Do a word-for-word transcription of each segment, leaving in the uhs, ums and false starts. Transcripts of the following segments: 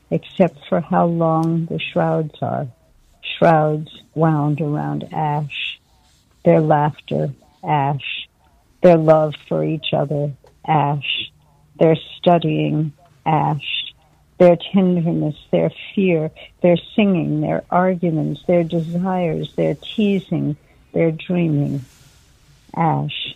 except for how long the shrouds are. Shrouds wound around ash, their laughter, ash, their love for each other, ash, their studying, ash, their tenderness, their fear, their singing, their arguments, their desires, their teasing, their dreaming, ash.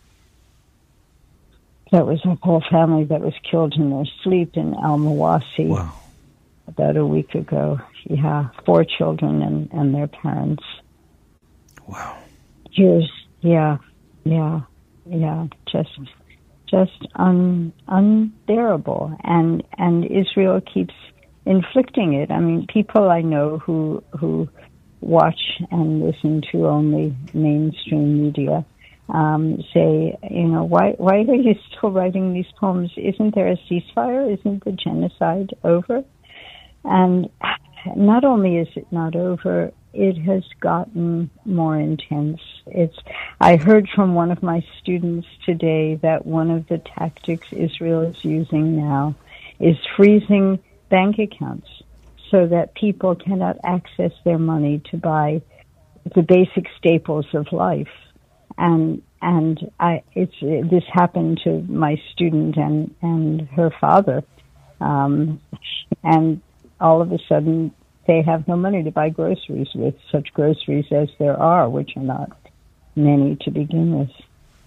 That was a whole family that was killed in their sleep in Al-Mawasi. Wow. About a week ago. Yeah, four children and, and their parents. Wow. Here's, yeah, yeah, yeah, just just un, unbearable. And and Israel keeps inflicting it. I mean, people I know who who watch and listen to only mainstream media um, say, you know, why why are you still writing these poems? Isn't there a ceasefire? Isn't the genocide over? And not only is it not over, it has gotten more intense. It's. I heard from one of my students today that one of the tactics Israel is using now is freezing bank accounts so that people cannot access their money to buy the basic staples of life. And and I, it's this happened to my student and and her father, um, and all of a sudden they have no money to buy groceries with, such groceries as there are, which are not many to begin with.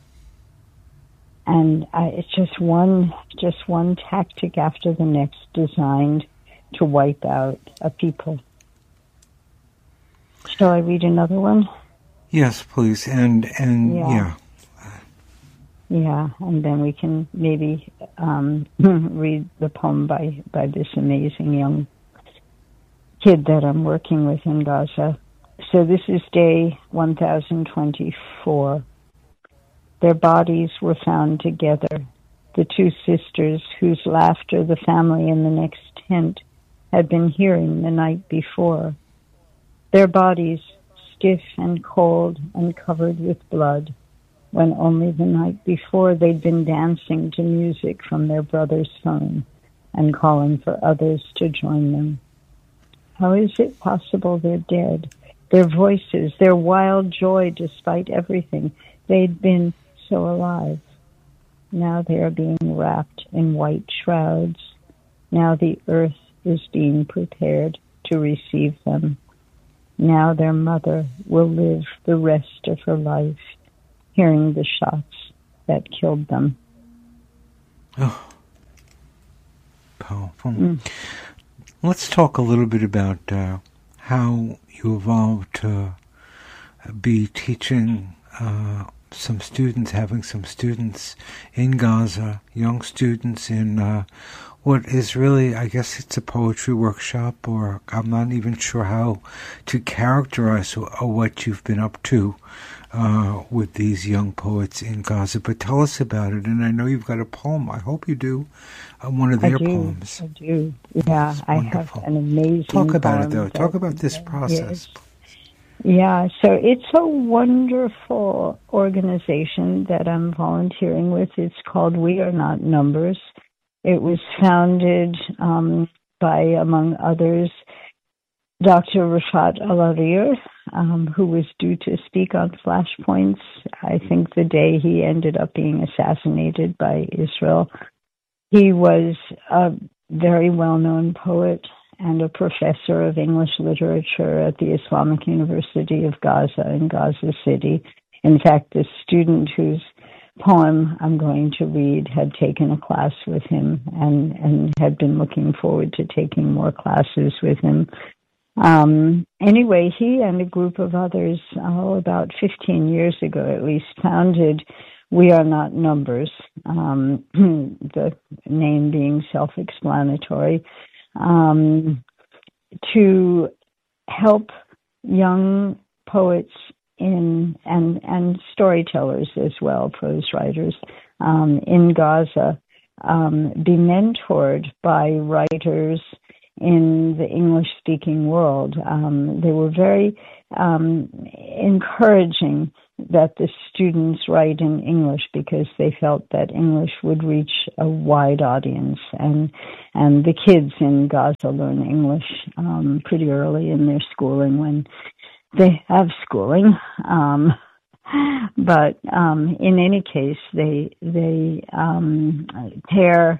And I, it's just one, just one tactic after the next designed to wipe out a people. Shall I read another one? Yes, please. And and yeah. yeah. Yeah, and then we can maybe um, read the poem by, by this amazing young kid that I'm working with in Gaza. So this is day one thousand twenty-four. Their bodies were found together, the two sisters whose laughter the family in the next tent had been hearing the night before. Their bodies stiff and cold and covered with blood, when only the night before they'd been dancing to music from their brother's phone and calling for others to join them. How is it possible they're dead? Their voices, their wild joy despite everything. They'd been so alive. Now they are being wrapped in white shrouds. Now the earth is being prepared to receive them. Now their mother will live the rest of her life hearing the shots that killed them. Oh, powerful. Mm. Let's talk a little bit about uh, how you evolved to be teaching uh, some students, having some students in Gaza, young students in uh, what is really, I guess it's a poetry workshop, or I'm not even sure how to characterize what you've been up to uh, with these young poets in Gaza. But tell us about it. And I know you've got a poem. I hope you do. Uh, one of their I do, poems. I do. Yeah, I have an amazing Talk about it, though. that, Talk about this process. Yeah, so it's a wonderful organization that I'm volunteering with. It's called We Are Not Numbers. It was founded um, by, among others, Doctor Rafat Alarir, um, who was due to speak on Flashpoints, I think the day he ended up being assassinated by Israel. He was a very well-known poet and a professor of English literature at the Islamic University of Gaza in Gaza City. In fact, the student whose poem I'm going to read had taken a class with him and, and had been looking forward to taking more classes with him. Um, anyway, he and a group of others, oh, about fifteen years ago at least, founded We Are Not Numbers, um, the name being self-explanatory, um, to help young poets in and and storytellers as well, prose writers um, in Gaza, um, be mentored by writers in the English-speaking world. Um, they were very um, encouraging that the students write in English because they felt that English would reach a wide audience, and and the kids in Gaza learn English um, pretty early in their schooling when they have schooling. Um, but um, in any case, they they um, pair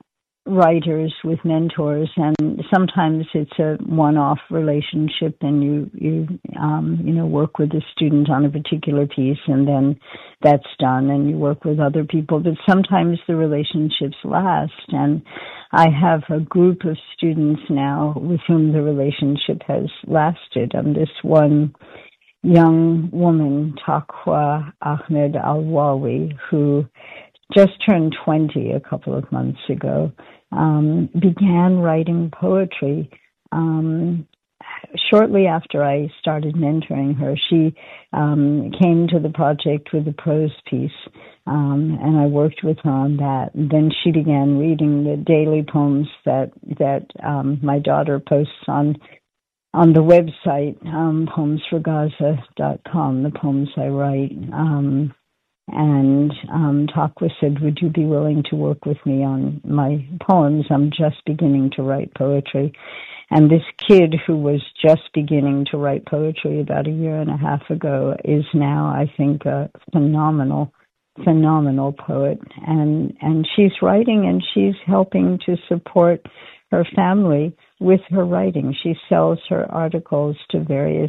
writers with mentors, and sometimes it's a one-off relationship, and you you um, you know work with a student on a particular piece, and then that's done, and you work with other people. But sometimes the relationships last, and I have a group of students now with whom the relationship has lasted. And this one young woman, Taqwa Ahmed Al-Wawi, who just turned twenty a couple of months ago, um, began writing poetry. Um, shortly after I started mentoring her, she um, came to the project with a prose piece, um, and I worked with her on that. And then she began reading the daily poems that that um, my daughter posts on on the website, um, poems for gaza dot com, the poems I write. Um, And um, Taqwa said, would you be willing to work with me on my poems? I'm just beginning to write poetry. And this kid who was just beginning to write poetry about a year and a half ago is now, I think, a phenomenal, phenomenal poet. And, and she's writing, and she's helping to support her family with her writing. She sells her articles to various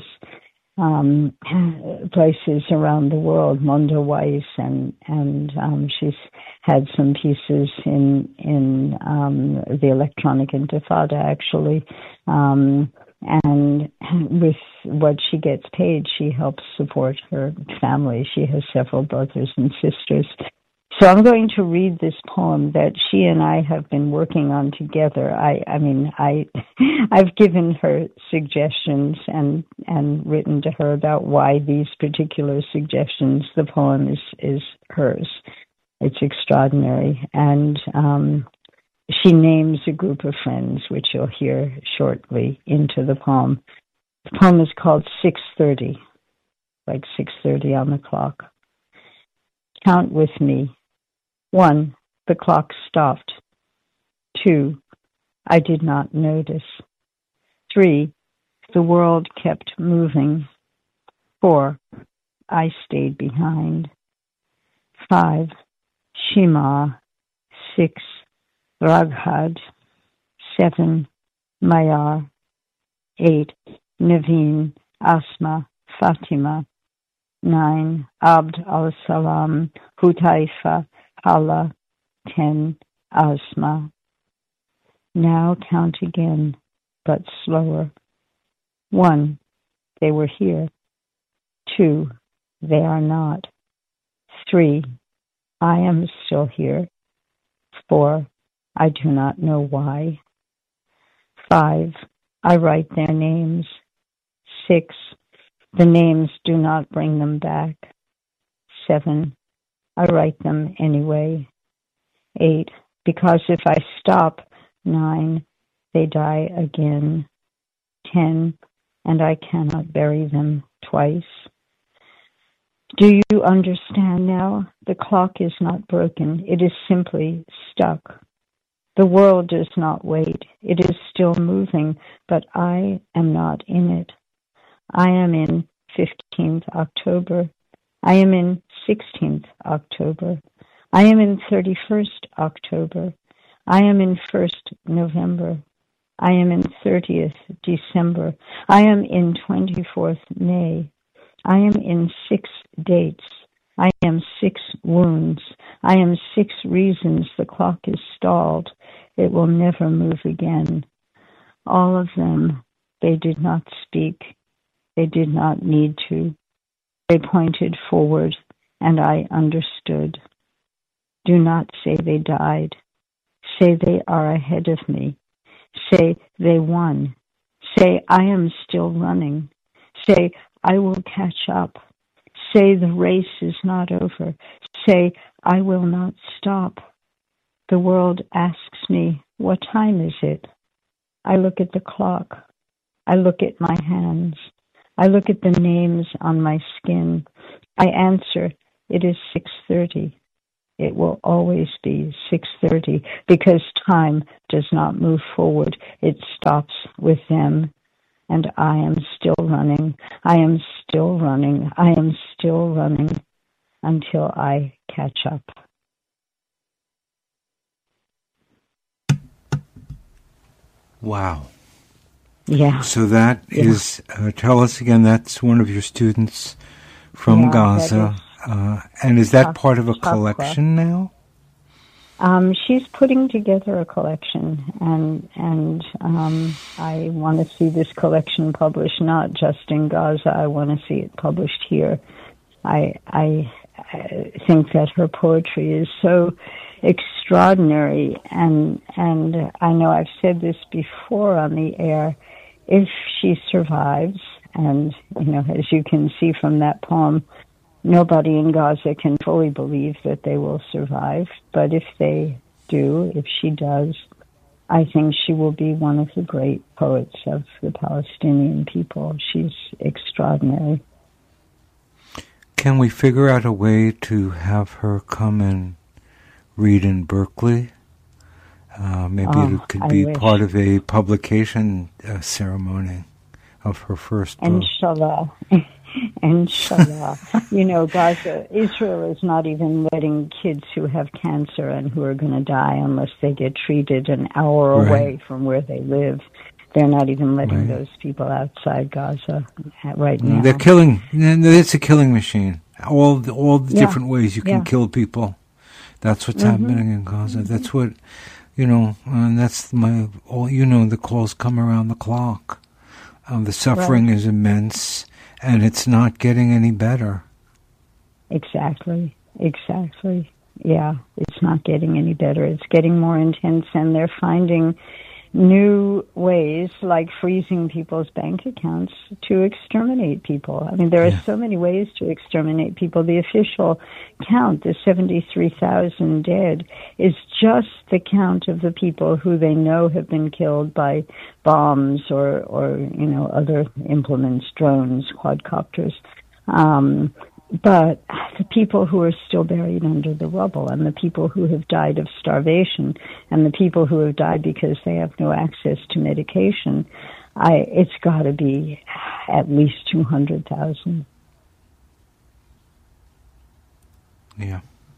Um, places around the world, Mondo Weiss, and and um, she's had some pieces in in um, the Electronic Intifada, actually, um, and with what she gets paid, she helps support her family. She has several brothers and sisters. So I'm going to read this poem that she and I have been working on together. I, I mean, I, I've given her suggestions and and written to her about why these particular suggestions. The poem is is hers. It's extraordinary, and um, she names a group of friends, which you'll hear shortly into the poem. The poem is called six thirty, like six thirty on the clock. Count with me. One, the clock stopped. Two, I did not notice. Three, the world kept moving. Four, I stayed behind. Five, Shema. Six, Raghad. Seven, Mayar. Eight, Naveen, Asma, Fatima. Nine, Abd al-Salam, Hutaifa, Allah. Ten, Asma. Now count again, but slower. One, they were here. Two, they are not. Three, I am still here. Four, I do not know why. Five, I write their names. Six, the names do not bring them back. Seven, I write them anyway. Eight, because if I stop, nine, they die again. Ten, and I cannot bury them twice. Do you understand now? The clock is not broken. It is simply stuck. The world does not wait. It is still moving, but I am not in it. I am in fifteenth October. I am in sixteenth October. I am in thirty-first October. I am in first November. I am in thirtieth December. I am in twenty-fourth May. I am in six dates. I am six wounds. I am six reasons the clock is stalled. It will never move again. All of them, they did not speak. They did not need to. They pointed forward, and I understood. Do not say they died. Say they are ahead of me. Say they won. Say I am still running. Say I will catch up. Say the race is not over. Say I will not stop. The world asks me, what time is it? I look at the clock. I look at my hands. I look at the names on my skin. I answer, it is six thirty. It will always be six thirty because time does not move forward. It stops with them. And I am still running. I am still running. I am still running until I catch up. Wow. Yeah. So that yeah. is, uh, tell us again, that's one of your students from yeah, Gaza. Uh, and is that Chak- part of a Chakra. collection now? Um, she's putting together a collection, and and um, I want to see this collection published not just in Gaza. I want to see it published here. I, I I think that her poetry is so extraordinary, and and I know I've said this before on the air. If she survives, and you know, as you can see from that poem, nobody in Gaza can fully believe that they will survive, but if they do, if she does, I think she will be one of the great poets of the Palestinian people. She's extraordinary. Can we figure out a way to have her come and read in Berkeley? Uh, maybe oh, it could I be wish. part of a publication uh, ceremony of her first book. Inshallah. Inshallah. You know, Gaza, Israel is not even letting kids who have cancer and who are going to die unless they get treated an hour Right. away from where they live. They're not even letting Right. those people outside Gaza right now. They're killing. It's a killing machine. All the, all the Yeah. different ways you can Yeah. kill people. That's what's Mm-hmm. happening in Gaza. That's what, you know, and that's my, all, you know, the calls come around the clock. Um, the suffering Right. is immense, and it's not getting any better. Exactly. Exactly. Yeah, it's not getting any better. It's getting more intense, and they're finding new ways, like freezing people's bank accounts, to exterminate people. I mean, there are Yeah. so many ways to exterminate people. The official count, the seventy-three thousand dead, is just the count of the people who they know have been killed by bombs or, or you know, other implements, drones, quadcopters. Um, But the people who are still buried under the rubble, and the people who have died of starvation, and the people who have died because they have no access to medication, I, it's got to be at least two hundred thousand. Yeah.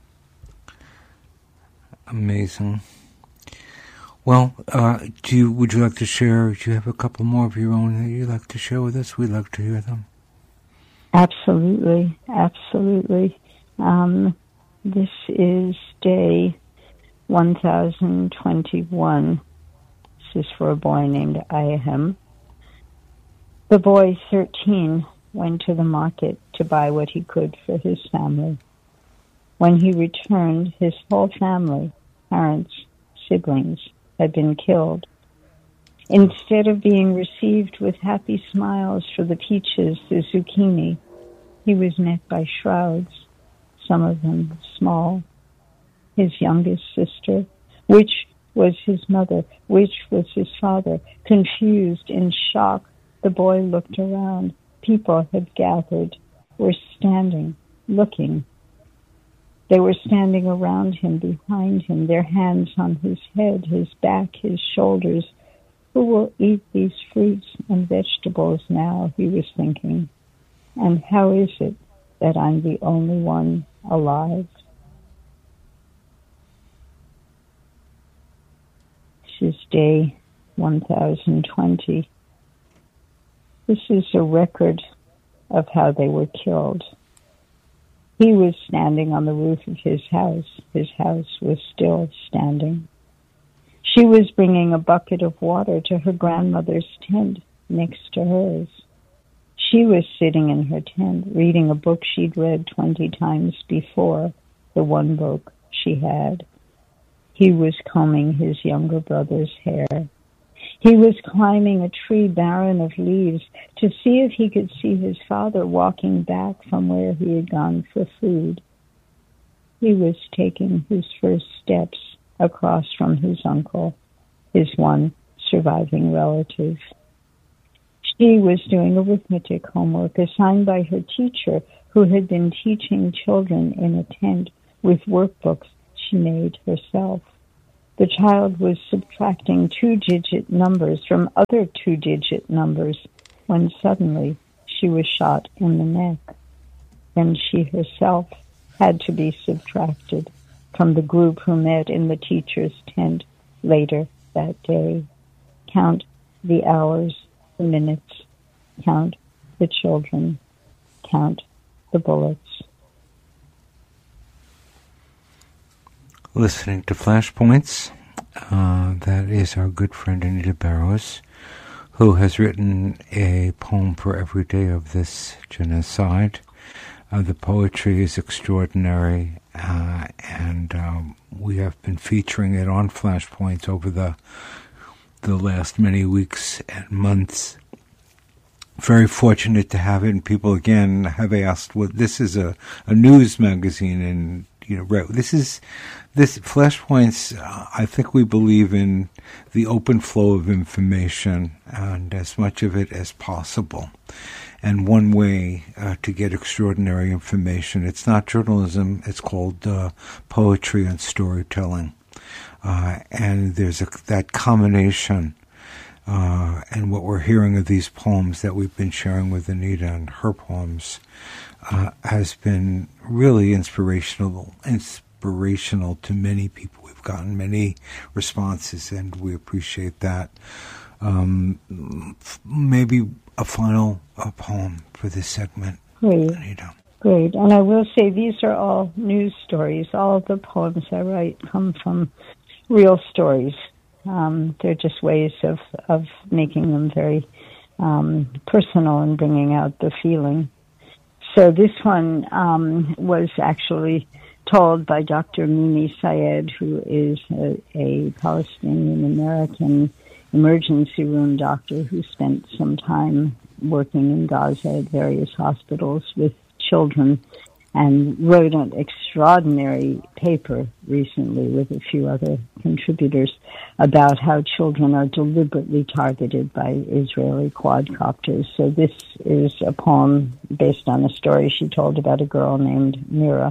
Amazing. Well, uh, do you, would you like to share, do you have a couple more of your own that you'd like to share with us? We'd like to hear them. Absolutely, absolutely. Um, this is day one thousand twenty-one. This is for a boy named Ayahem. The boy, thirteen, went to the market to buy what he could for his family. When he returned, his whole family, parents, siblings, had been killed. Instead of being received with happy smiles for the peaches, the zucchini, he was met by shrouds, some of them small. His youngest sister, which was his mother, which was his father, confused, in shock, the boy looked around. People had gathered, were standing, looking. They were standing around him, behind him, their hands on his head, his back, his shoulders. Who will eat these fruits and vegetables now, he was thinking. And how is it that I'm the only one alive? This is day one thousand twenty. This is a record of how they were killed. He was standing on the roof of his house. His house was still standing. She was bringing a bucket of water to her grandmother's tent next to hers. She was sitting in her tent reading a book she'd read twenty times before, the one book she had. He was combing his younger brother's hair. He was climbing a tree barren of leaves to see if he could see his father walking back from where he had gone for food. He was taking his first steps across from his uncle, his one surviving relative. She was doing arithmetic homework assigned by her teacher, who had been teaching children in a tent with workbooks she made herself. The child was subtracting two-digit numbers from other two-digit numbers when suddenly she was shot in the neck. Then she herself had to be subtracted from the group who met in the teacher's tent later that day. Count the hours, the minutes, count the children, count the bullets. Listening to Flashpoints, uh, that is our good friend Anita Barrows, who has written a poem for every day of this genocide. Uh, the poetry is extraordinary, uh, and um, we have been featuring it on Flashpoints over the the last many weeks and months. Very fortunate to have it, and people again have asked, well, this is a, a news magazine, and you know, right, this is this Flashpoints. Uh, I think we believe in the open flow of information and as much of it as possible. And one way uh, to get extraordinary information, it's not journalism, it's called uh, poetry and storytelling. Uh, and there's a, that combination, uh, and what we're hearing of these poems that we've been sharing with Anita and her poems uh, has been really inspirational, inspirational to many people. We've gotten many responses, and we appreciate that. Um, f- maybe a final a poem for this segment. Great. Anita. Great. And I will say these are all news stories. All of the poems I write come from real stories. Um, they're just ways of, of making them very um, personal and bringing out the feeling. So this one um, was actually told by Doctor Mimi Syed, who is a, a Palestinian-American emergency room doctor who spent some time working in Gaza at various hospitals with children, and wrote an extraordinary paper recently with a few other contributors about how children are deliberately targeted by Israeli quadcopters. So this is a poem based on a story she told about a girl named Mira.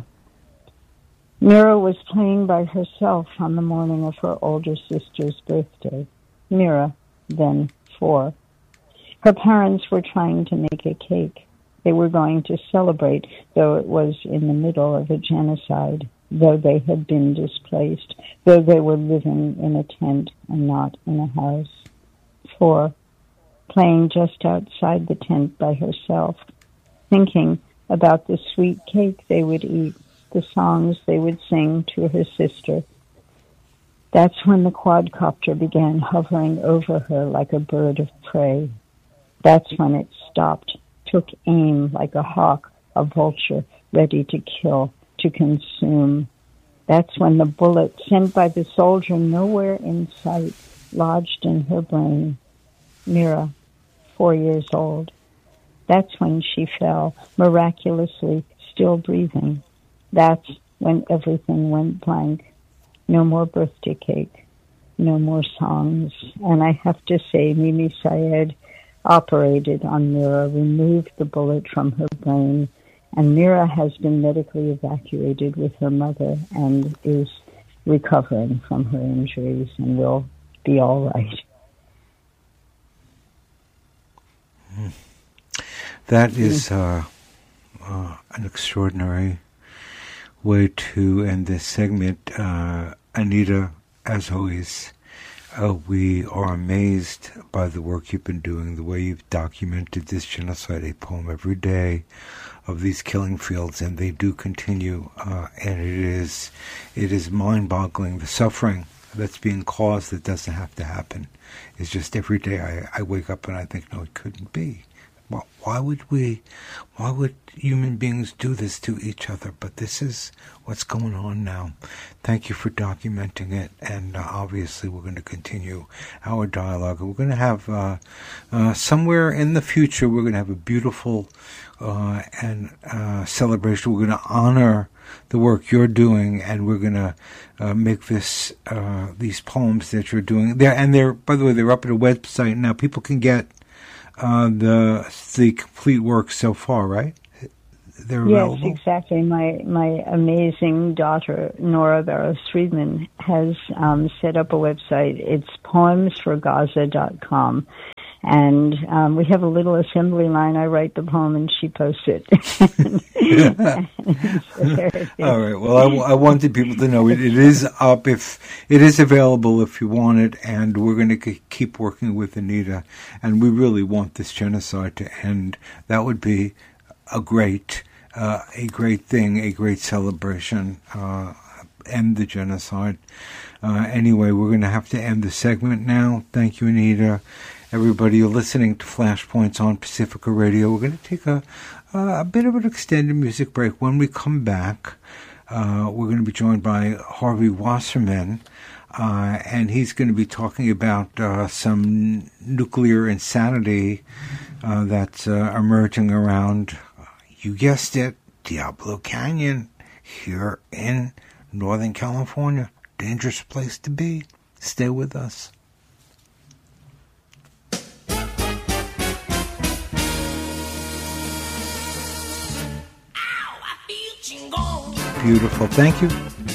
Mira was playing by herself on the morning of her older sister's birthday. Mira, then four. Her parents were trying to make a cake. They were going to celebrate, though it was in the middle of a genocide, though they had been displaced, though they were living in a tent and not in a house. Four, playing just outside the tent by herself, thinking about the sweet cake they would eat, the songs they would sing to her sister. That's when the quadcopter began hovering over her like a bird of prey. That's when it stopped, took aim like a hawk, a vulture, ready to kill, to consume. That's when the bullet sent by the soldier nowhere in sight lodged in her brain. Mira, four years old. That's when she fell, miraculously still breathing. That's when everything went blank. No more birthday cake, no more songs. And I have to say, Mimi Syed operated on Mira, removed the bullet from her brain, and Mira has been medically evacuated with her mother and is recovering from her injuries and will be all right. That is uh, uh, an extraordinary way to end this segment. Uh, Anita, as always, uh, we are amazed by the work you've been doing, the way you've documented this genocide, a poem every day of these killing fields, and they do continue, uh, and it is it is mind-boggling. The suffering that's being caused that doesn't have to happen is just every day I, I wake up and I think, no, it couldn't be. Well, why would we, why would human beings do this to each other? But this is what's going on now. Thank you for documenting it, and uh, obviously we're going to continue our dialogue. We're going to have, uh, uh, somewhere in the future, we're going to have a beautiful uh, and uh, celebration. We're going to honor the work you're doing, and we're going to uh, make this uh, these poems that you're doing. There, and they're, by the way, they're up at a website now. People can get Uh, the the complete work so far, right? They're yes, available? exactly. My my amazing daughter Nora Barrows Friedman has um, set up a website. It's poems for gaza dot com, and um, we have a little assembly line. I write the poem, and she posts it. All right. Well, I, I wanted people to know it, it is up. If it is available, if you want it, and we're going to keep working with Anita, and we really want this genocide to end. That would be a great, uh, a great thing, a great celebration. Uh, end the genocide. Uh, anyway, we're going to have to end the segment now. Thank you, Anita. Everybody, you're listening to Flashpoints on Pacifica Radio. We're going to take a, uh, a bit of an extended music break. When we come back, uh, we're going to be joined by Harvey Wasserman, uh, and he's going to be talking about uh, some nuclear insanity uh, that's uh, emerging around, you guessed it, Diablo Canyon, here in Northern California. Dangerous place to be. Stay with us. Beautiful. Thank you.